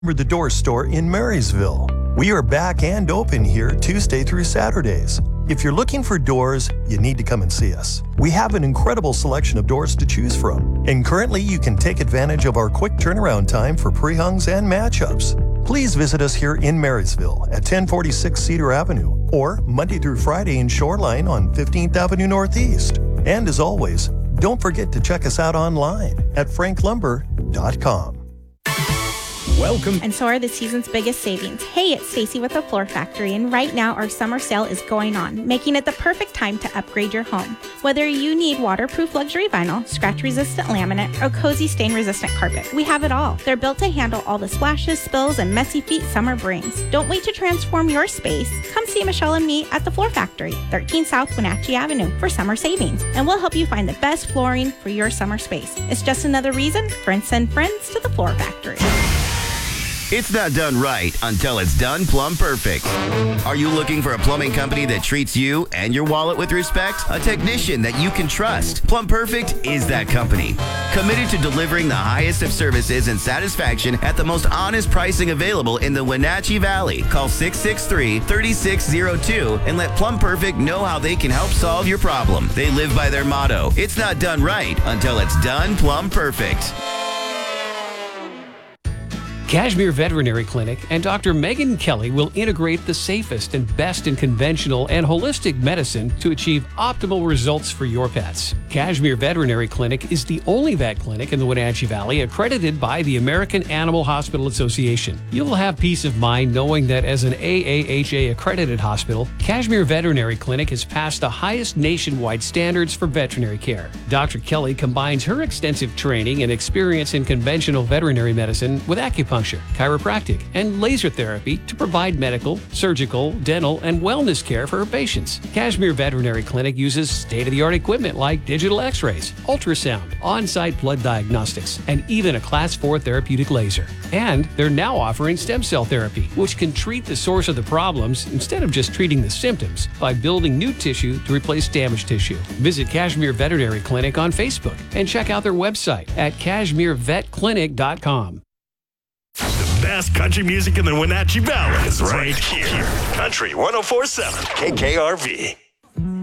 The Door Store in Marysville. We are back and open here Tuesday through Saturdays. If you're looking for doors, you need to come and see us. We have an incredible selection of doors to choose from, and currently you can take advantage of our quick turnaround time for pre-hungs and matchups. Please visit us here in Marysville at 1046 Cedar Avenue or Monday through Friday in Shoreline on 15th Avenue Northeast. And as always, don't forget to check us out online at franklumber.com. Welcome. And so are the season's biggest savings. Hey, it's Stacy with the Floor Factory, and right now our summer sale is going on, making it the perfect time to upgrade your home. Whether you need waterproof luxury vinyl, scratch-resistant laminate, or cozy stain-resistant carpet, we have it all. They're built to handle all the splashes, spills, and messy feet summer brings. Don't wait to transform your space. Come see Michelle and me at the Floor Factory, 13 South Wenatchee Avenue, for summer savings, and we'll help you find the best flooring for your summer space. It's just another reason to send friends to the Floor Factory. It's not done right until it's done plumb perfect. Are you looking for a plumbing company that treats you and your wallet with respect? A technician that you can trust? Plumb Perfect is that company. Committed to delivering the highest of services and satisfaction at the most honest pricing available in the Wenatchee Valley. Call 663-3602 and let Plumb Perfect know how they can help solve your problem. They live by their motto, it's not done right until it's done plumb perfect. Cashmere Veterinary Clinic and Dr. Megan Kelly will integrate the safest and best in conventional and holistic medicine to achieve optimal results for your pets. Cashmere Veterinary Clinic is the only vet clinic in the Wenatchee Valley accredited by the American Animal Hospital Association. You'll have peace of mind knowing that as an AAHA accredited hospital, Cashmere Veterinary Clinic has passed the highest nationwide standards for veterinary care. Dr. Kelly combines her extensive training and experience in conventional veterinary medicine with acupuncture, chiropractic, and laser therapy to provide medical, surgical, dental, and wellness care for her patients. Cashmere Veterinary Clinic uses state-of-the-art equipment like digital x-rays, ultrasound, on-site blood diagnostics, and even a Class 4 therapeutic laser. And they're now offering stem cell therapy, which can treat the source of the problems instead of just treating the symptoms by building new tissue to replace damaged tissue. Visit Cashmere Veterinary Clinic on Facebook and check out their website at cashmerevetclinic.com. The best country music in the Wenatchee Valley is right here. Country 104.7 KKRV.